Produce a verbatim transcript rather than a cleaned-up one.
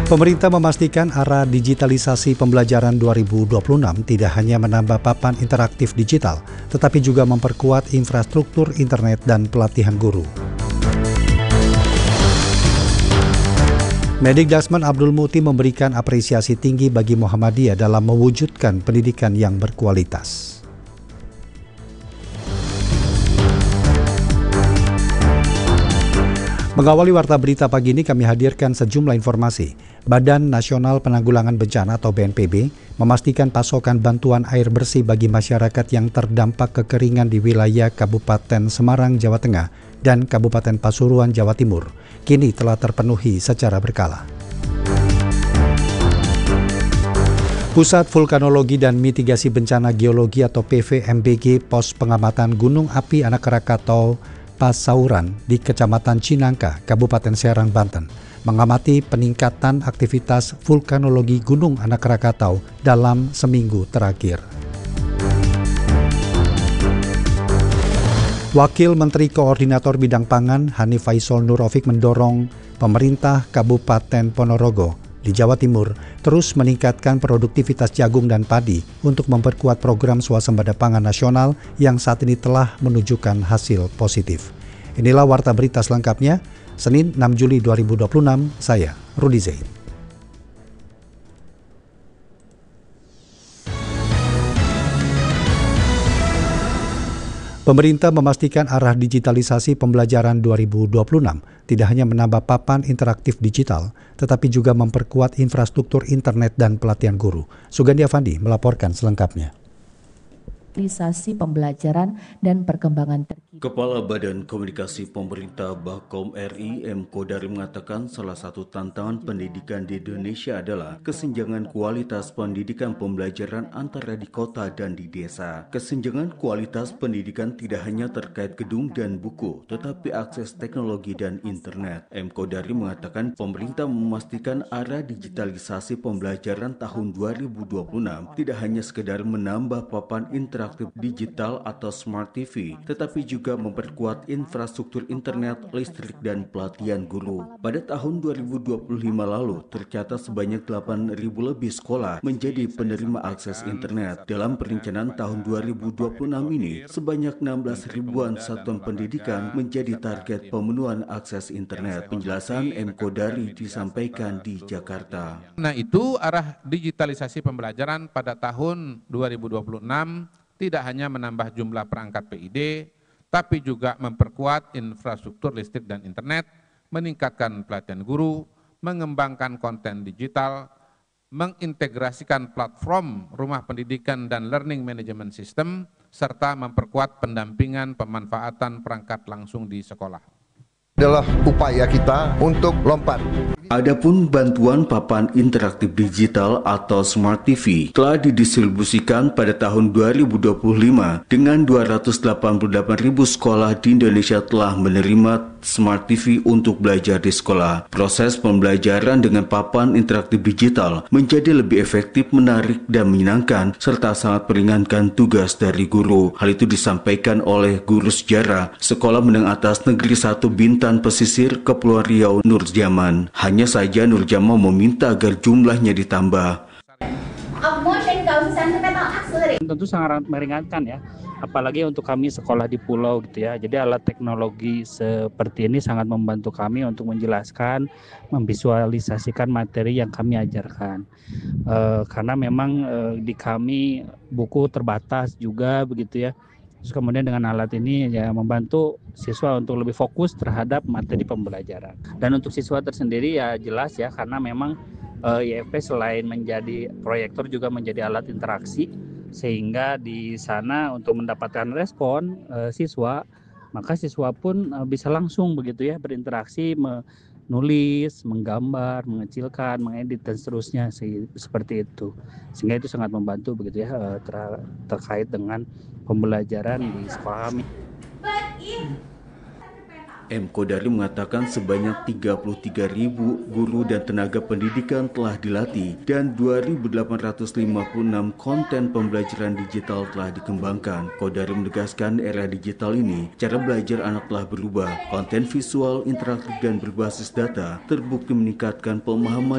Pemerintah memastikan arah digitalisasi pembelajaran dua ribu dua puluh enam tidak hanya menambah papan interaktif digital, tetapi juga memperkuat infrastruktur internet dan pelatihan guru. Mendikbud Abdul Muti memberikan apresiasi tinggi bagi Muhammadiyah dalam mewujudkan pendidikan yang berkualitas. Mengawali Warta Berita pagi ini kami hadirkan sejumlah informasi. Badan Nasional Penanggulangan Bencana atau B N P B memastikan pasokan bantuan air bersih bagi masyarakat yang terdampak kekeringan di wilayah Kabupaten Semarang, Jawa Tengah dan Kabupaten Pasuruan, Jawa Timur kini telah terpenuhi secara berkala. Pusat Vulkanologi dan Mitigasi Bencana Geologi atau P V M B G Pos Pengamatan Gunung Api Anak Krakatau Pasauran di Kecamatan Cinangka, Kabupaten Serang, Banten, mengamati peningkatan aktivitas vulkanologi Gunung Anak Krakatau dalam seminggu terakhir. Wakil Menteri Koordinator Bidang Pangan Hanif Faisal Nurofik mendorong pemerintah Kabupaten Ponorogo di Jawa Timur terus meningkatkan produktivitas jagung dan padi untuk memperkuat program swasembada pangan nasional yang saat ini telah menunjukkan hasil positif. Inilah Warta Berita selengkapnya, Senin enam Juli dua ribu dua puluh enam, saya Rudi Zain. Pemerintah memastikan arah digitalisasi pembelajaran dua ribu dua puluh enam tidak hanya menambah papan interaktif digital, tetapi juga memperkuat infrastruktur internet dan pelatihan guru. Sugandi Afandi melaporkan selengkapnya. Digitalisasi pembelajaran dan perkembangan terkini. Kepala Badan Komunikasi Pemerintah Bakom R I M Kodari mengatakan salah satu tantangan pendidikan di Indonesia adalah kesenjangan kualitas pendidikan pembelajaran antara di kota dan di desa. Kesenjangan kualitas pendidikan tidak hanya terkait gedung dan buku, tetapi akses teknologi dan internet. M Kodari mengatakan pemerintah memastikan arah digitalisasi pembelajaran tahun dua ribu dua puluh enam tidak hanya sekedar menambah papan interaktif digital atau smart T V, tetapi juga memperkuat infrastruktur internet, listrik, dan pelatihan guru. Pada tahun dua ribu dua puluh lima lalu, tercatat sebanyak delapan ribu lebih sekolah menjadi penerima akses internet. Dalam perencanaan tahun dua ribu dua puluh enam ini, sebanyak enam belas ribuan satuan pendidikan menjadi target pemenuhan akses internet. Penjelasan M Kodari disampaikan di Jakarta. Nah, itu arah digitalisasi pembelajaran pada tahun dua ribu dua puluh enam tidak hanya menambah jumlah perangkat P I D, tapi juga memperkuat infrastruktur listrik dan internet, meningkatkan pelatihan guru, mengembangkan konten digital, mengintegrasikan platform rumah pendidikan dan learning management system, serta memperkuat pendampingan pemanfaatan perangkat langsung di sekolah. Adalah upaya kita untuk lompat. Adapun bantuan papan interaktif digital atau Smart T V telah didistribusikan pada tahun dua ribu dua puluh lima dengan dua ratus delapan puluh delapan ribu sekolah di Indonesia telah menerima Smart T V untuk belajar di sekolah. Proses pembelajaran dengan papan interaktif digital menjadi lebih efektif, menarik, dan menyenangkan serta sangat meringankan tugas dari guru. Hal itu disampaikan oleh guru sejarah Sekolah Menengah Atas Negeri satu Bintan Pesisir Kepulauan Riau Nurjaman. Hanya saja Nurjaman meminta agar jumlahnya ditambah. Tentu sangat meringankan ya, apalagi untuk kami sekolah di pulau gitu ya. Jadi alat teknologi seperti ini sangat membantu kami untuk menjelaskan, memvisualisasikan materi yang kami ajarkan. E, karena memang e, di kami buku terbatas juga begitu ya. Terus kemudian dengan alat ini ya membantu siswa untuk lebih fokus terhadap materi pembelajaran. Dan untuk siswa tersendiri ya jelas ya, karena memang uh, I F P selain menjadi proyektor juga menjadi alat interaksi, sehingga di sana untuk mendapatkan respon uh, siswa, maka siswa pun uh, bisa langsung begitu ya berinteraksi, menulis, menggambar, mengecilkan, mengedit dan seterusnya seperti itu. Sehingga itu sangat membantu begitu ya uh, ter- terkait dengan pembelajaran di sekolah kami. M Kodari mengatakan sebanyak tiga puluh tiga ribu guru dan tenaga pendidikan telah dilatih dan dua ribu delapan ratus lima puluh enam konten pembelajaran digital telah dikembangkan. Kodari menegaskan era digital ini, cara belajar anak telah berubah. Konten visual, interaktif dan berbasis data terbukti meningkatkan pemahaman